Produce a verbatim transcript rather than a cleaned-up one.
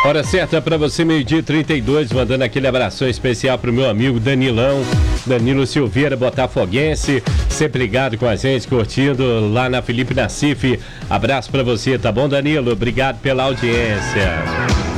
Hora certa para você, meio-dia e trinta e dois, mandando aquele abração especial pro meu amigo Danilão, Danilo Silveira, botafoguense, sempre ligado com a gente, curtindo lá na Felipe Nassif. Abraço para você, tá bom, Danilo? Obrigado pela audiência.